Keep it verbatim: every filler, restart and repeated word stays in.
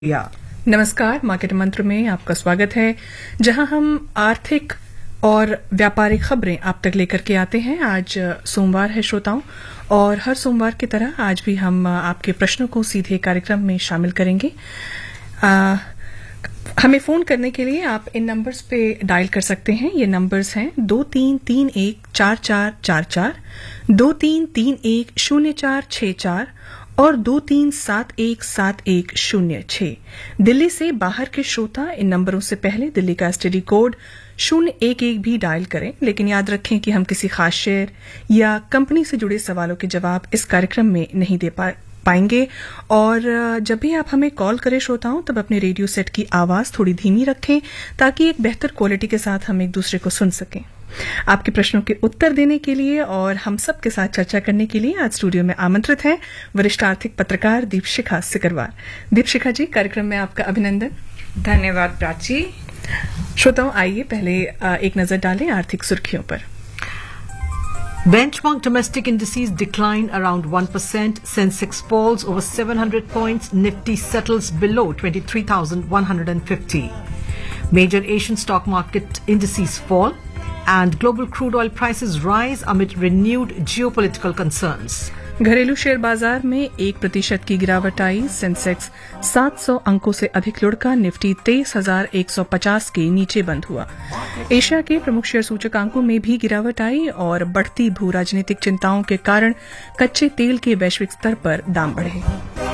या नमस्कार, मार्केट मंत्र में आपका स्वागत है, जहां हम आर्थिक और व्यापारिक खबरें आप तक लेकर के आते हैं। आज सोमवार है श्रोताओं, और हर सोमवार की तरह आज भी हम आपके प्रश्नों को सीधे कार्यक्रम में शामिल करेंगे। आ, हमें फोन करने के लिए आप इन नंबर्स पे डायल कर सकते हैं। ये नंबर्स हैं दो तीन तीन एक चार चार चार चार, दो तीन तीन एक शून्य चार छह चार और दो तीन सात एक सात एक शून्य छह। दिल्ली से बाहर के श्रोता इन नंबरों से पहले दिल्ली का एसटीडी कोड शून्य एक एक भी डायल करें, लेकिन याद रखें कि हम किसी खास शेयर या कंपनी से जुड़े सवालों के जवाब इस कार्यक्रम में नहीं दे पा पाएंगे। और जब भी आप हमें कॉल करें श्रोताओं, तब अपने रेडियो सेट की आवाज थोड़ी धीमी रखें ताकि एक बेहतर क्वालिटी के साथ हम एक दूसरे को सुन सकें। आपके प्रश्नों के उत्तर देने के लिए और हम सब के साथ चर्चा करने के लिए आज स्टूडियो में आमंत्रित हैं वरिष्ठ आर्थिक पत्रकार दीपशिखा सिकरवार। दीपशिखा जी, कार्यक्रम में आपका अभिनंदन। धन्यवाद प्राची। श्रोताओं, आइए पहले एक नजर डालें आर्थिक सुर्खियों पर। Benchmark domestic indices decline around one percent. Sensex falls over seven hundred points. Nifty settles below twenty-three thousand one hundred fifty. Major Asian stock market indices fall, and global crude oil prices rise amid renewed geopolitical concerns. घरेलू share बाजार में एक प्रतिशत की गिरावट आई। Sensex सात सौ अंकों से अधिक लुढ़का। निफ्टी तेईस हजार एक सौ पचास के नीचे बंद हुआ। एशिया के प्रमुख शेयर सूचकांकों में भी गिरावट आई और बढ़ती भू राजनीतिक चिंताओं के कारण कच्चे तेल के वैश्विक स्तर पर दाम बढ़े।